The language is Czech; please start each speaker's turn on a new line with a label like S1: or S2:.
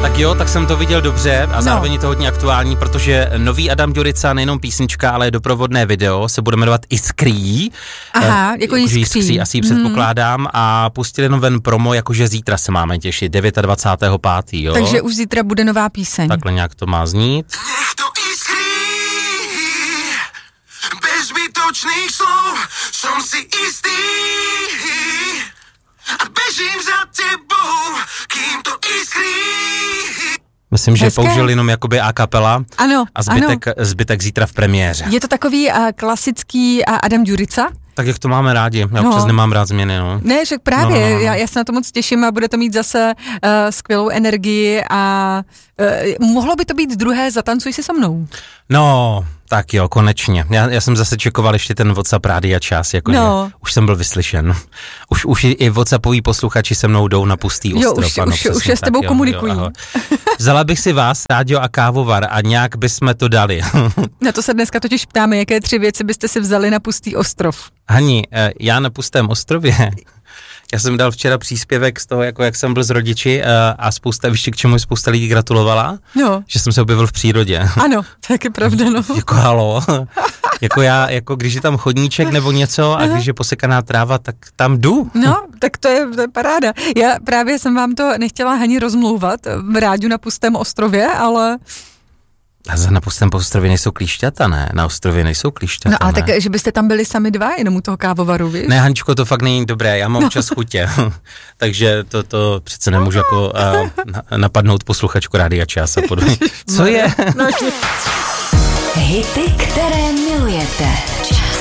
S1: Tak jo, tak jsem to viděl dobře a zároveň je to hodně aktuální, protože nový Adam Ďurica, nejenom písnička, ale doprovodné video se bude jmenovat Iskrý.
S2: Aha, jako Jiskří.
S1: Asi předpokládám a pustili jenom ven promo, jakože zítra se máme těšit, 29.5. jo.
S2: Takže už zítra bude nová píseň.
S1: Takhle nějak to má znít.
S3: Nech to iskrí, bez zbytočných slov, som si istý a bežím za tebou, kým to iskrí.
S1: Myslím, že
S2: Hezké.
S1: použil jenom jakoby a kapela
S2: Ano,
S1: a zbytek zítra v premiéře.
S2: Je to takový klasický Adam Ďurica?
S1: Tak jak to máme rádi, já občas nemám rád změny, no.
S2: Ne, však právě, Já se na to moc těším a bude to mít zase skvělou energii a mohlo by to být druhé Zatancuj si se mnou.
S1: No, tak jo, konečně. Já jsem zase čekoval ještě ten WhatsApp Rádia Čas, jakože už jsem byl vyslyšen. Už i WhatsAppoví posluchači se mnou jdou na pustý ostrov.
S2: Jo, už je s tebou komunikují.
S1: Vzala bych si vás, rádio a kávovar a nějak bychom to dali.
S2: Na to se dneska totiž ptáme, jaké 3 věci byste si vzali na pustý ostrov.
S1: Hani, já na pustém ostrově, já jsem dal včera příspěvek z toho, jako jak jsem byl s rodiči a k čemu spousta lidí gratulovala, že jsem se objevil v přírodě.
S2: Ano, tak je pravda, no.
S1: Jako halo, jako když je tam chodníček nebo něco a když je posekaná tráva, tak tam jdu.
S2: No, tak to je paráda. Já právě jsem vám to nechtěla Hani rozmlouvat v rádiu na pustém ostrově, ale...
S1: A na pustém ostrově nejsou klíšťata, ne? Na ostrově nejsou klíšťata,
S2: no ale tak, že byste tam byli sami 2, jenom u toho kávovaru, víš?
S1: Ne, Haničko, to fakt není dobré, já mám čas chutě, takže to přece nemůžu jako napadnout posluchačku Rádia Čas a podobně. Co je?
S4: Hity, které milujete.